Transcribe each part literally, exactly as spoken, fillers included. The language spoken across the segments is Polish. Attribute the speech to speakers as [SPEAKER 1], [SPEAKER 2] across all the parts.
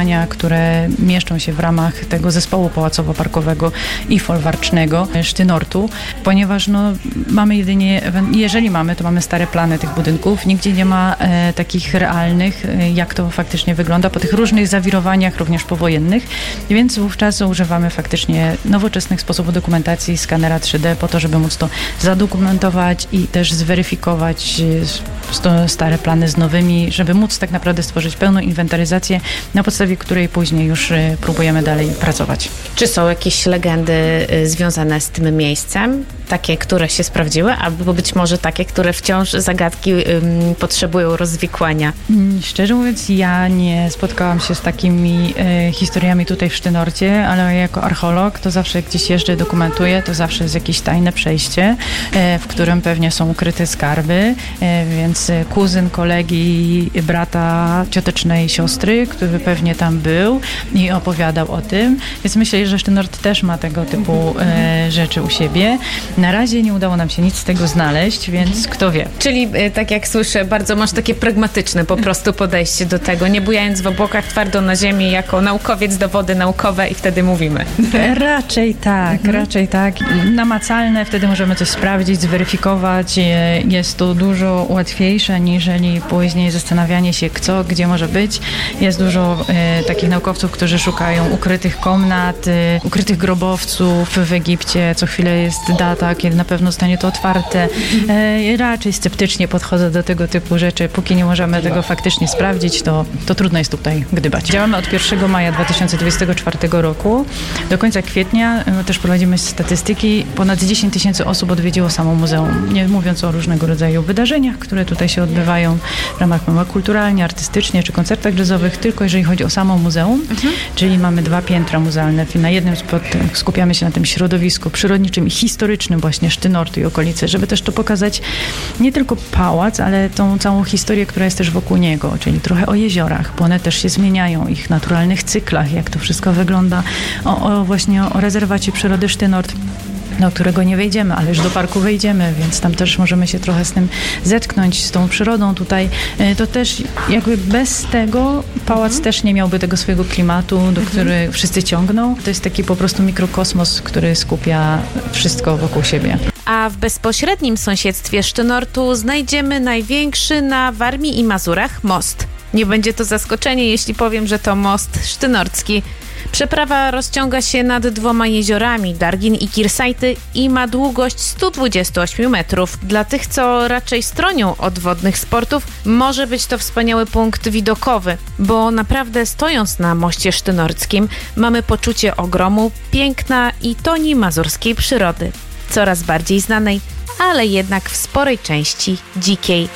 [SPEAKER 1] działania, które mieszczą się w ramach tego zespołu pałacowo-parkowego i folwarcznego Sztynortu, ponieważ no, mamy jedynie, jeżeli mamy, to mamy stare plany tych budynków, nigdzie nie ma e, takich realnych, e, jak to faktycznie wygląda po tych różnych zawirowaniach, również powojennych, więc wówczas używamy faktycznie nowoczesnych sposobów dokumentacji, skanera trzy D po to, żeby móc to zadokumentować i też zweryfikować e, stare plany z nowymi, żeby móc tak naprawdę stworzyć pełną inwentaryzację, na podstawie której później już e, próbujemy dalej pracować.
[SPEAKER 2] Czy są jakieś legendy e, związane z tym miejscem? Takie, które się sprawdziły, albo być może takie, które wciąż zagadki ym, potrzebują rozwikłania?
[SPEAKER 1] Szczerze mówiąc, ja nie spotkałam się z takimi e, historiami tutaj w Sztynorcie, ale jako archeolog to zawsze jak gdzieś jeżdżę, dokumentuję, to zawsze jest jakieś tajne przejście, e, w którym pewnie są ukryte skarby, e, więc kuzyn kolegi, brata ciotecznej siostry, który pewnie tam był i opowiadał o tym, więc myślę, że Sztynort też ma tego typu e, rzeczy u siebie. Na razie nie udało nam się nic z tego znaleźć, więc kto wie.
[SPEAKER 2] Czyli tak jak słyszę, bardzo masz takie pragmatyczne po prostu podejście do tego, nie bujając w obłokach, twardo na ziemi, jako naukowiec, dowody naukowe i wtedy mówimy.
[SPEAKER 1] Raczej tak, mhm. raczej tak. Namacalne, wtedy możemy coś sprawdzić, zweryfikować. Jest to dużo łatwiejsze, niżeli później zastanawianie się, co, gdzie może być. Jest dużo e, takich naukowców, którzy szukają ukrytych komnat, e, ukrytych grobowców w Egipcie. Co chwilę jest data, kiedy na pewno zostanie to otwarte. E, raczej sceptycznie podchodzę do tego typu rzeczy. Póki nie możemy tego faktycznie sprawdzić, to, to trudno jest tutaj gdybać. Działamy od pierwszego maja dwa tysiące dwudziestego czwartego roku. Do końca kwietnia no, też prowadzimy statystyki. Ponad dziesięć tysięcy osób odwiedziło samo muzeum. Nie mówiąc o różnego rodzaju wydarzeniach, które tutaj się odbywają w ramach kulturalnie, artystycznie czy koncertach jazzowych, tylko jeżeli chodzi o samo muzeum. Mhm. Czyli mamy dwa piętra muzealne. Na jednym skupiamy się na tym środowisku przyrodniczym i historycznym właśnie Sztynortu i okolicy, żeby też to pokazać nie tylko pałac, ale tą całą historię, która jest też wokół niego, czyli trochę o jeziorach, bo one też się zmieniają, ich naturalnych cyklach, jak to wszystko wygląda, o, o właśnie o rezerwacie przyrody Sztynort, do którego nie wejdziemy, ale już do parku wejdziemy, więc tam też możemy się trochę z tym zetknąć, z tą przyrodą tutaj. To też jakby bez tego pałac mhm. też nie miałby tego swojego klimatu, do którego mhm. wszyscy ciągną. To jest taki po prostu mikrokosmos, który skupia wszystko wokół siebie.
[SPEAKER 2] A w bezpośrednim sąsiedztwie Sztynortu znajdziemy największy na Warmii i Mazurach most. Nie będzie to zaskoczenie, jeśli powiem, że to most sztynorcki. Przeprawa rozciąga się nad dwoma jeziorami, Dargin i Kirsajty, i ma długość sto dwadzieścia osiem metrów. Dla tych, co raczej stronią od wodnych sportów, może być to wspaniały punkt widokowy, bo naprawdę stojąc na moście sztynorckim mamy poczucie ogromu, piękna i toni mazurskiej przyrody. Coraz bardziej znanej, ale jednak w sporej części dzikiej.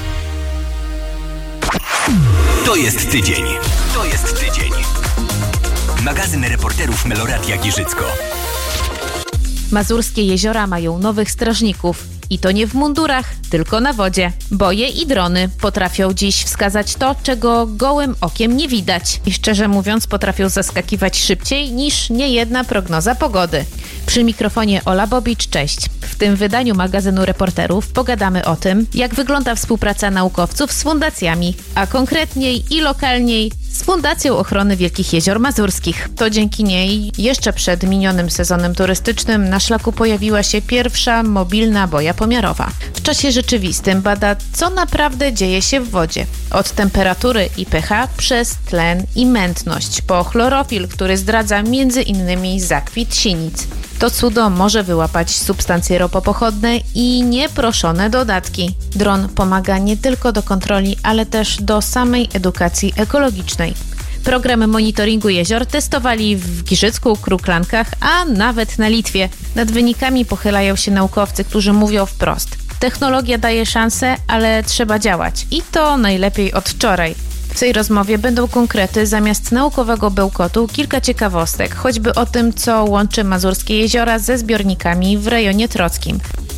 [SPEAKER 3] To jest tydzień. To jest tydzień. Magazyn reporterów Meloradia Giżycko.
[SPEAKER 2] Mazurskie jeziora mają nowych strażników. I to nie w mundurach, tylko na wodzie. Boje i drony potrafią dziś wskazać to, czego gołym okiem nie widać. I szczerze mówiąc, potrafią zaskakiwać szybciej niż niejedna prognoza pogody. Przy mikrofonie Ola Bobicz, cześć. W tym wydaniu magazynu reporterów pogadamy o tym, jak wygląda współpraca naukowców z fundacjami, a konkretniej i lokalniej z Fundacją Ochrony Wielkich Jezior Mazurskich. To dzięki niej jeszcze przed minionym sezonem turystycznym na szlaku pojawiła się pierwsza mobilna boja pomiarowa. W czasie rzeczywistym bada, co naprawdę dzieje się w wodzie. Od temperatury i pH przez tlen i mętność, po chlorofil, który zdradza między innymi zakwit sinic. To cudo może wyłapać substancje ropopochodne i nieproszone dodatki. Dron pomaga nie tylko do kontroli, ale też do samej edukacji ekologicznej. Programy monitoringu jezior testowali w Giżycku, Kruklankach, a nawet na Litwie. Nad wynikami pochylają się naukowcy, którzy mówią wprost: technologia daje szansę, ale trzeba działać. I to najlepiej od wczoraj. W tej rozmowie będą konkrety, zamiast naukowego bełkotu kilka ciekawostek, choćby o tym, co łączy mazurskie jeziora ze zbiornikami w rejonie trockim.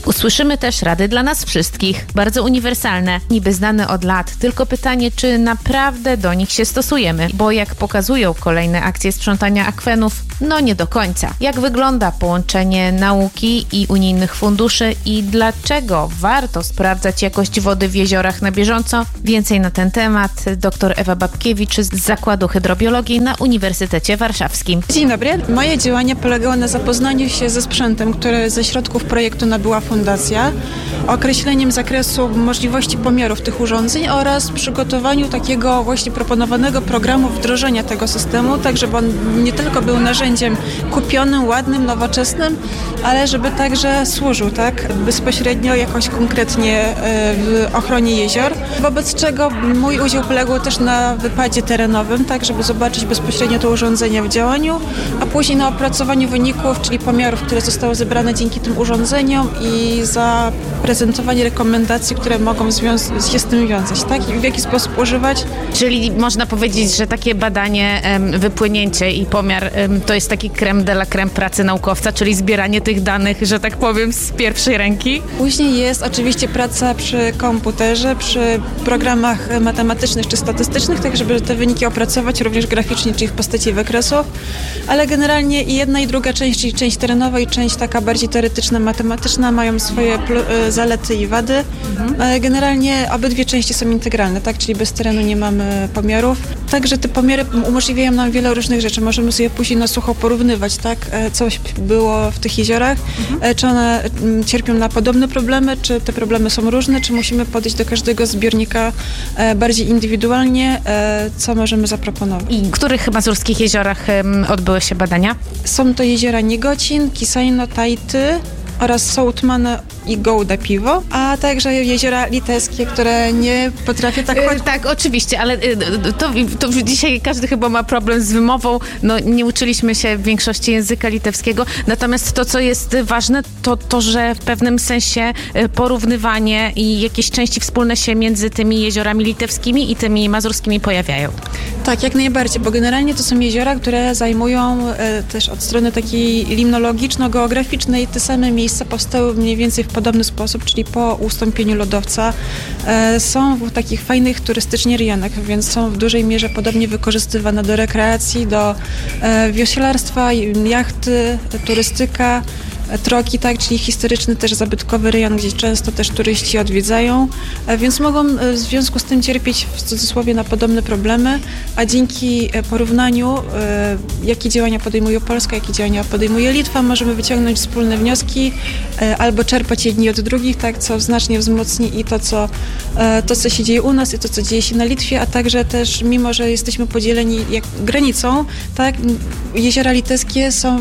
[SPEAKER 2] Usłyszymy też rady dla nas wszystkich, bardzo uniwersalne, niby znane od lat, tylko pytanie, czy naprawdę do nich się stosujemy, bo jak pokazują kolejne akcje sprzątania akwenów, no nie do końca. Jak wygląda połączenie nauki i unijnych funduszy i dlaczego warto sprawdzać jakość wody w jeziorach na bieżąco? Więcej na ten temat dr Ewa Babkiewicz z Zakładu Hydrobiologii na Uniwersytecie Warszawskim.
[SPEAKER 4] Dzień dobry. Moje działania polegały na zapoznaniu się ze sprzętem, który ze środków projektu nabyła fundacja, określeniem zakresu możliwości pomiarów tych urządzeń oraz przygotowaniu takiego właśnie proponowanego programu wdrożenia tego systemu, tak żeby on nie tylko był narzędziem kupionym, ładnym, nowoczesnym, ale żeby także służył tak bezpośrednio jakoś konkretnie w ochronie jezior. Wobec czego mój udział polegał też na wypadzie terenowym, tak żeby zobaczyć bezpośrednio to urządzenie w działaniu, a później na opracowaniu wyników, czyli pomiarów, które zostały zebrane dzięki tym urządzeniom i zaprezentowanie rekomendacji, które mogą zwią- się z tym wiązać, tak? I w jaki sposób używać.
[SPEAKER 2] Czyli można powiedzieć, że takie badanie, wypłynięcie i pomiar to jest taki crème de la crème pracy naukowca, czyli zbieranie tych danych, że tak powiem, z pierwszej ręki?
[SPEAKER 4] Później jest oczywiście praca przy komputerze, przy programach matematycznych czy statystycznych, tak żeby te wyniki opracować również graficznie, czyli w postaci wykresów, ale generalnie i jedna i druga część, czyli część terenowa i część taka bardziej teoretyczna, matematyczna mają swoje pl- zalety i wady. Mhm. Generalnie obydwie części są integralne, tak, czyli bez terenu nie mamy pomiarów. Także te pomiary umożliwiają nam wiele różnych rzeczy. Możemy sobie później na sucho porównywać, tak, co było w tych jeziorach, mhm. czy one cierpią na podobne problemy, czy te problemy są różne, czy musimy podejść do każdego zbiornika bardziej indywidualnie, co możemy zaproponować.
[SPEAKER 2] I w których mazurskich jeziorach odbyły się badania?
[SPEAKER 4] Są to jeziora Niegocin, Kisajno, Tajty oraz Sołtmane i Gołda Piwo, a także jeziora litewskie, które nie potrafię tak...
[SPEAKER 2] Yy, tak, oczywiście, ale yy, to, to dzisiaj każdy chyba ma problem z wymową. No, nie uczyliśmy się w większości języka litewskiego, natomiast to, co jest ważne, to to, że w pewnym sensie porównywanie i jakieś części wspólne się między tymi jeziorami litewskimi i tymi mazurskimi pojawiają.
[SPEAKER 4] Tak, jak najbardziej, bo generalnie to są jeziora, które zajmują e, też od strony takiej limnologiczno-geograficznej te same miejsca powstały mniej więcej w podobny sposób, czyli po ustąpieniu lodowca. E, są w takich fajnych turystycznie rejonach, więc są w dużej mierze podobnie wykorzystywane do rekreacji, do e, wioślarstwa, jachty, turystyka, Troki, tak, czyli historyczny też zabytkowy rejon, gdzie często też turyści odwiedzają, więc mogą w związku z tym cierpieć w cudzysłowie na podobne problemy, a dzięki porównaniu, jakie działania podejmuje Polska, jakie działania podejmuje Litwa, możemy wyciągnąć wspólne wnioski albo czerpać jedni od drugich, tak, co znacznie wzmocni i to co, to, co się dzieje u nas i to, co dzieje się na Litwie, a także też, mimo że jesteśmy podzieleni jak granicą, tak, jeziora litewskie są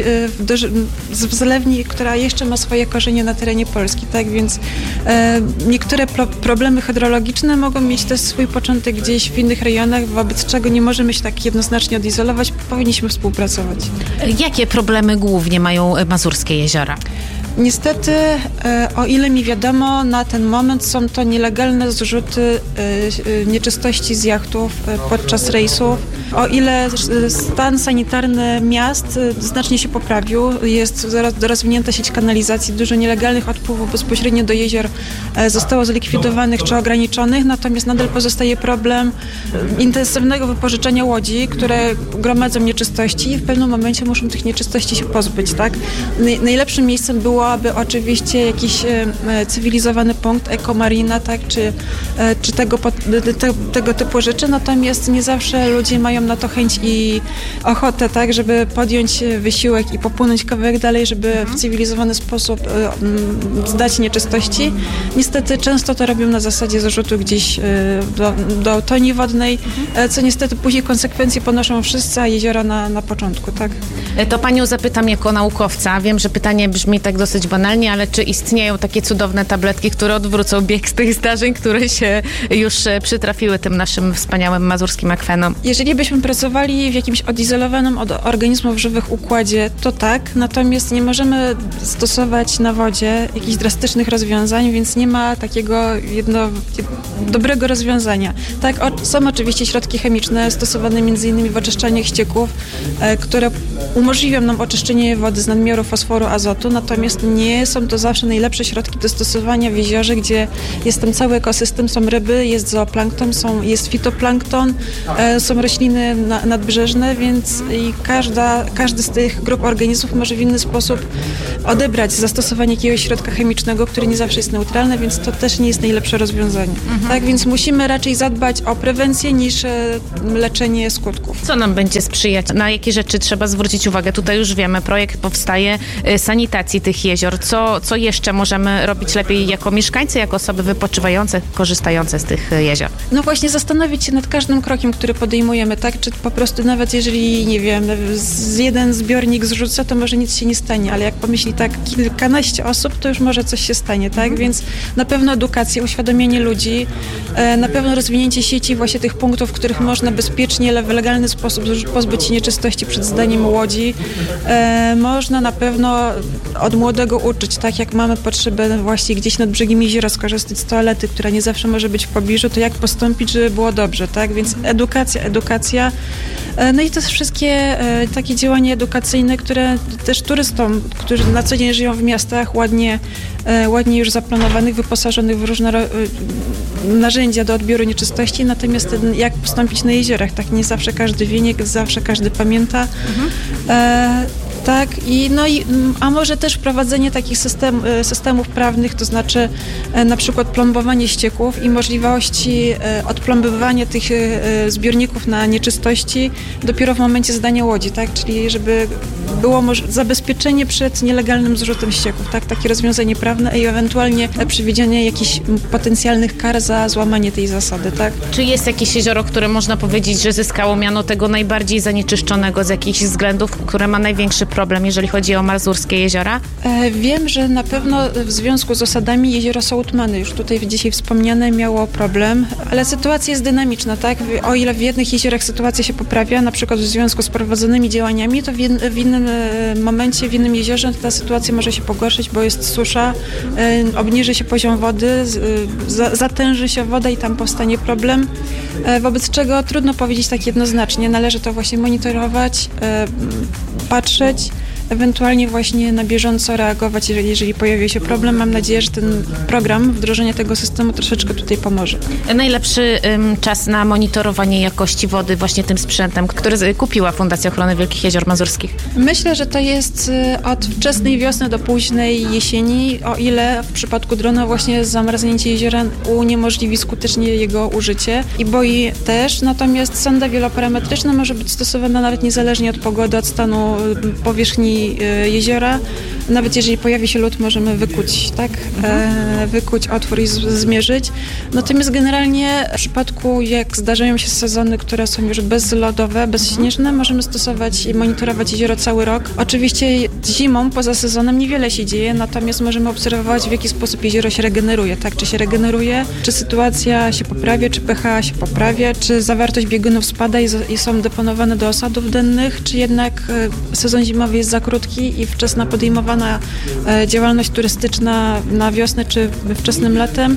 [SPEAKER 4] w zalewie, która jeszcze ma swoje korzenie na terenie Polski, tak, więc e, niektóre pro, problemy hydrologiczne mogą mieć też swój początek gdzieś w innych rejonach, wobec czego nie możemy się tak jednoznacznie odizolować, powinniśmy współpracować. Jakie
[SPEAKER 2] problemy głównie mają mazurskie jeziora?
[SPEAKER 4] Niestety, o ile mi wiadomo, na ten moment są to nielegalne zrzuty nieczystości z jachtów podczas rejsów. O ile stan sanitarny miast znacznie się poprawił, jest rozwinięta sieć kanalizacji, dużo nielegalnych odpływów bezpośrednio do jezior zostało zlikwidowanych czy ograniczonych, natomiast nadal pozostaje problem intensywnego wypożyczenia łodzi, które gromadzą nieczystości i w pewnym momencie muszą tych nieczystości się pozbyć, tak? Najlepszym miejscem było aby oczywiście jakiś e, cywilizowany punkt, ekomarina, tak, czy, e, czy tego, te, tego typu rzeczy, natomiast nie zawsze ludzie mają na to chęć i ochotę, tak, żeby podjąć wysiłek i popłynąć kawałek dalej, żeby w cywilizowany sposób e, zdać nieczystości. Niestety często to robią na zasadzie zarzutu gdzieś e, do, do toni wodnej, e, co niestety później konsekwencje ponoszą wszyscy, a jeziora na, na początku, tak.
[SPEAKER 2] To panią zapytam jako naukowca. Wiem, że pytanie brzmi tak dosyć banalnie, ale czy istnieją takie cudowne tabletki, które odwrócą bieg z tych zdarzeń, które się już przytrafiły tym naszym wspaniałym mazurskim akwenom?
[SPEAKER 4] Jeżeli byśmy pracowali w jakimś odizolowanym od organizmów żywych układzie, to tak, natomiast nie możemy stosować na wodzie jakichś drastycznych rozwiązań, więc nie ma takiego jedno, dobrego rozwiązania. Tak, o, są oczywiście środki chemiczne stosowane między innymi w oczyszczaniach ścieków, e, które umożliwią nam oczyszczenie wody z nadmiaru fosforu, azotu, natomiast natomiast nie są to zawsze najlepsze środki do stosowania w jeziorze, gdzie jest tam cały ekosystem, są ryby, jest zooplankton, są, jest fitoplankton, e, są rośliny na, nadbrzeżne, więc i każda, każdy z tych grup organizmów może w inny sposób odebrać zastosowanie jakiegoś środka chemicznego, który nie zawsze jest neutralny, więc to też nie jest najlepsze rozwiązanie. Mhm. Tak, więc musimy raczej zadbać o prewencję niż e, leczenie skutków.
[SPEAKER 2] Co nam będzie sprzyjać? Na jakie rzeczy trzeba zwrócić uwagę? Tutaj już wiemy, projekt powstaje y, sanitacji tych jezior. Co, co jeszcze możemy robić lepiej jako mieszkańcy, jako osoby wypoczywające, korzystające z tych y, jezior?
[SPEAKER 4] No właśnie zastanowić się nad każdym krokiem, który podejmujemy, tak? Czy po prostu nawet jeżeli, nie wiem, z jeden zbiornik zrzucę, to może nic się nie stanie, ale jak pomyśli tak kilkanaście osób, to już może coś się stanie, tak? Mhm. Więc na pewno edukacja, uświadomienie ludzi, e, na pewno rozwinięcie sieci właśnie tych punktów, w których można bezpiecznie, ale w legalny sposób pozbyć się nieczystości przed zdaniem łodzi. E, można na pewno od młodego uczyć, tak jak mamy potrzebę właśnie gdzieś nad brzegiem jeziora skorzystać z toalety, która nie zawsze może być w pobliżu, to jak postąpić, żeby było dobrze, tak? Więc edukacja, edukacja. E, no i to wszystkie e, takie działania edukacyjne, które też turystom, którzy na co dzień żyją w miastach, ładnie, e, ładnie już zaplanowanych, wyposażonych w różne ro, narzędzia do odbioru nieczystości, natomiast jak postąpić na jeziorach, tak nie zawsze każdy wie, nie zawsze każdy pamięta. Mhm. E, tak, i no i, a może też wprowadzenie takich system, systemów prawnych, to znaczy e, na przykład plombowanie ścieków i możliwości e, odplombowywania tych e, zbiorników na nieczystości dopiero w momencie zdania łodzi, tak, czyli żeby było moż- zabezpieczenie przed nielegalnym zrzutem ścieków, tak, takie rozwiązanie prawne i ewentualnie przewidzianie jakichś potencjalnych kar za złamanie tej zasady, tak.
[SPEAKER 2] Czy jest jakieś jezioro, które można powiedzieć, że zyskało miano tego najbardziej zanieczyszczonego z jakichś względów, które ma największy problem, jeżeli chodzi o mazurskie jeziora?
[SPEAKER 4] E, wiem, że na pewno w związku z osadami jezioro Sołtmany, już tutaj dzisiaj wspomniane, miało problem, ale sytuacja jest dynamiczna, tak? O ile w jednych jeziorach sytuacja się poprawia, na przykład w związku z prowadzonymi działaniami, to w, jed, w innym momencie, w innym jeziorze ta sytuacja może się pogorszyć, bo jest susza, e, obniży się poziom wody, z, za, zatęży się woda i tam powstanie problem, e, wobec czego trudno powiedzieć tak jednoznacznie. Należy to właśnie monitorować, e, patrzeć, ewentualnie właśnie na bieżąco reagować, jeżeli, jeżeli pojawi się problem. Mam nadzieję, że ten program, wdrożenie tego systemu troszeczkę tutaj pomoże.
[SPEAKER 2] Najlepszy um, czas na monitorowanie jakości wody właśnie tym sprzętem, który kupiła Fundacja Ochrony Wielkich Jezior Mazurskich?
[SPEAKER 4] Myślę, że to jest od wczesnej wiosny do późnej jesieni, o ile w przypadku drona właśnie zamarznięcie jeziora uniemożliwi skutecznie jego użycie i boi też, natomiast sonda wieloparametryczna może być stosowana nawet niezależnie od pogody, od stanu powierzchni jeziora. Nawet jeżeli pojawi się lód, możemy wykuć, tak? E, wykuć otwór i z, zmierzyć. Natomiast generalnie w przypadku, jak zdarzają się sezony, które są już bezlodowe, bezśnieżne, możemy stosować i monitorować jezioro cały rok. Oczywiście zimą, poza sezonem niewiele się dzieje, natomiast możemy obserwować, w jaki sposób jezioro się regeneruje, tak? Czy się regeneruje, czy sytuacja się poprawia, czy pH się poprawia, czy zawartość biegunów spada i, z, i są deponowane do osadów dennych, czy jednak e, sezon zimowy jest za krótki i wczesna podejmowana działalność turystyczna na wiosnę czy wczesnym latem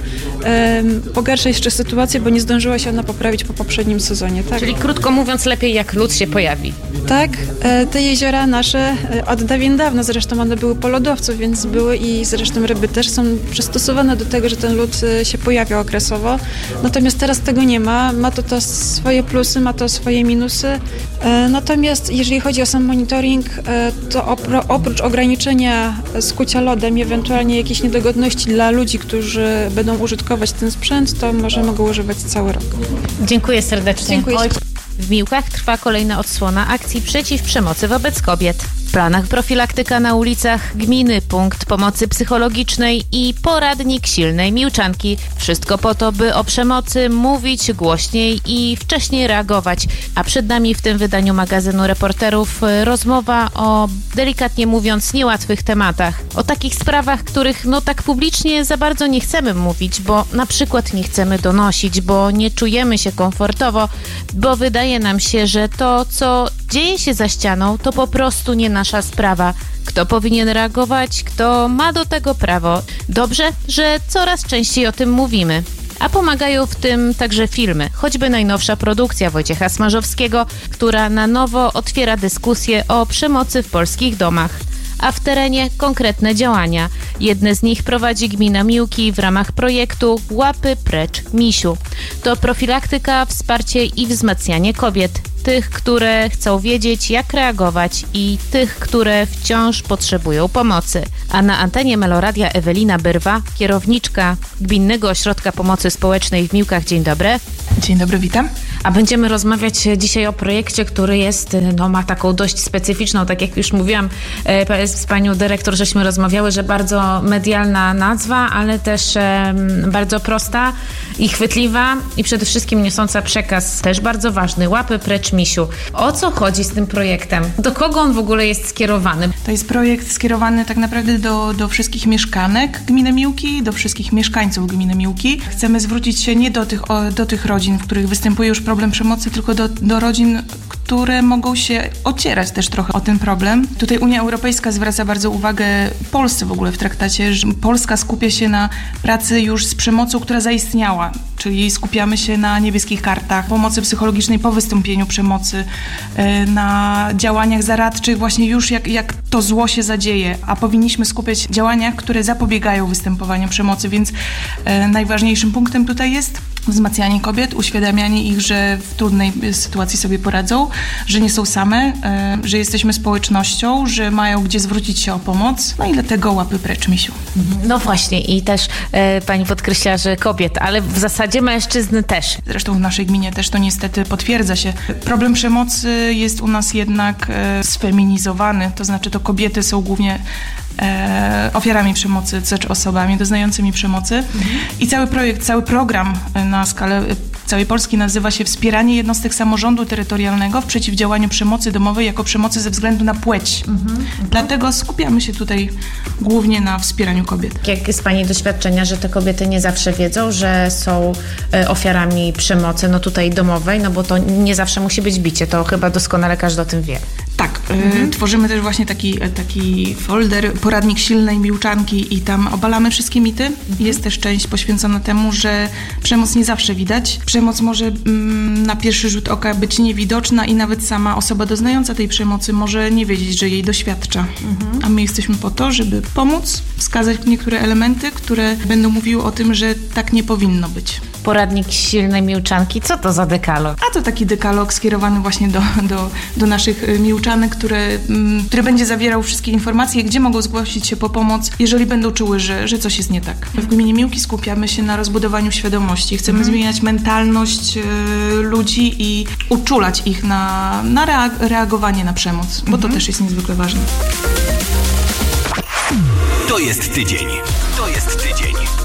[SPEAKER 4] pogarsza jeszcze sytuację, bo nie zdążyła się ona poprawić po poprzednim sezonie. Tak?
[SPEAKER 2] Czyli krótko mówiąc, lepiej jak lód się pojawi.
[SPEAKER 4] Tak, te jeziora nasze od dawien dawna, zresztą one były po lodowcu, więc były i zresztą ryby też są przystosowane do tego, że ten lód się pojawia okresowo. Natomiast teraz tego nie ma. Ma to, to swoje plusy, ma to swoje minusy. Natomiast jeżeli chodzi o sam monitoring, to opro, oprócz ograniczenia skucia lodem i ewentualnie jakieś niedogodności dla ludzi, którzy będą użytkować ten sprzęt, to możemy go używać cały rok.
[SPEAKER 2] Dziękuję serdecznie.
[SPEAKER 4] Dziękuję.
[SPEAKER 2] W Miłkach trwa kolejna odsłona akcji przeciw przemocy wobec kobiet. W planach profilaktyka na ulicach gminy, punkt pomocy psychologicznej i poradnik silnej Miłczanki. Wszystko po to, by o przemocy mówić głośniej i wcześniej reagować. A przed nami w tym wydaniu magazynu Reporterów rozmowa o, delikatnie mówiąc, niełatwych tematach. O takich sprawach, których no tak publicznie za bardzo nie chcemy mówić, bo na przykład nie chcemy donosić, bo nie czujemy się komfortowo, bo wydaje nam się, że to, co dzieje się za ścianą, to po prostu nie nasza sprawa. Kto powinien reagować, kto ma do tego prawo. Dobrze, że coraz częściej o tym mówimy. A pomagają w tym także filmy, choćby najnowsza produkcja Wojciecha Smarzowskiego, która na nowo otwiera dyskusję o przemocy w polskich domach. a w terenie konkretne działania. Jedne z nich prowadzi gmina Miłki w ramach projektu Łapy Precz Misiu. To profilaktyka, wsparcie i wzmacnianie kobiet. Tych, które chcą wiedzieć, jak reagować i tych, które wciąż potrzebują pomocy. A na antenie Meloradia Ewelina Byrwa, kierowniczka Gminnego Ośrodka Pomocy Społecznej w Miłkach. Dzień dobry.
[SPEAKER 5] Dzień dobry, witam.
[SPEAKER 2] A będziemy rozmawiać dzisiaj o projekcie, który jest, no ma taką dość specyficzną, tak jak już mówiłam e, z panią dyrektor, żeśmy rozmawiały, że bardzo medialna nazwa, ale też e, bardzo prosta i chwytliwa i przede wszystkim niosąca przekaz też bardzo ważny. Łapy Precz Misiu. O co chodzi z tym projektem? Do kogo on w ogóle jest skierowany?
[SPEAKER 5] To jest projekt skierowany tak naprawdę do, do wszystkich mieszkanek gminy Miłki, do wszystkich mieszkańców gminy Miłki. Chcemy zwrócić się nie do tych, o, do tych rodzin, w których występuje już problem przemocy, tylko do, do rodzin, które mogą się ocierać też trochę o ten problem. Tutaj Unia Europejska zwraca bardzo uwagę Polsce w ogóle w traktacie, że Polska skupia się na pracy już z przemocą, która zaistniała, czyli skupiamy się na niebieskich kartach, pomocy psychologicznej po wystąpieniu przemocy, na działaniach zaradczych właśnie już jak, jak to zło się zadzieje, a powinniśmy skupiać działaniach, które zapobiegają występowaniu przemocy, więc najważniejszym punktem tutaj jest wzmacnianie kobiet, uświadamianie ich, że w trudnej sytuacji sobie poradzą, że nie są same, że jesteśmy społecznością, że mają gdzie zwrócić się o pomoc, no i dlatego Łapy Precz Misiu.
[SPEAKER 2] No właśnie i też e, pani podkreśla, że kobiet, ale w zasadzie mężczyzn też.
[SPEAKER 5] Zresztą w naszej gminie też to niestety potwierdza się. Problem przemocy jest u nas jednak e, sfeminizowany, to znaczy to kobiety są głównie E, ofiarami przemocy, czy osobami doznającymi przemocy. Mhm. I cały projekt, cały program na skalę całej Polski nazywa się Wspieranie jednostek samorządu terytorialnego w przeciwdziałaniu przemocy domowej jako przemocy ze względu na płeć. Mhm. Dlatego skupiamy się tutaj głównie na wspieraniu kobiet.
[SPEAKER 2] Jak jest pani doświadczenia, że te kobiety nie zawsze wiedzą, że są ofiarami przemocy, no tutaj domowej, no bo to nie zawsze musi być bicie, to chyba doskonale każdy o tym wie.
[SPEAKER 5] Tak, mhm. y, tworzymy też właśnie taki, taki folder, poradnik silnej miłczanki i tam obalamy wszystkie mity. Mhm. Jest też część poświęcona temu, że przemoc nie zawsze widać. Przemoc może mm, na pierwszy rzut oka być niewidoczna i nawet sama osoba doznająca tej przemocy może nie wiedzieć, że jej doświadcza. Mhm. A my jesteśmy po to, żeby pomóc, wskazać niektóre elementy, które będą mówiły o tym, że tak nie powinno być.
[SPEAKER 2] Poradnik silnej miłczanki, co to za dekalog?
[SPEAKER 5] A to taki dekalog skierowany właśnie do, do, do naszych miłczanek, który, który będzie zawierał wszystkie informacje, gdzie mogą zgłosić się po pomoc, jeżeli będą czuły, że, że coś jest nie tak. W gminie Miłki skupiamy się na rozbudowaniu świadomości. Chcemy mhm. zmieniać mentalność y, ludzi i uczulać ich na, na reag- reagowanie na przemoc, bo mhm. to też jest niezwykle ważne.
[SPEAKER 3] To jest tydzień. To jest tydzień.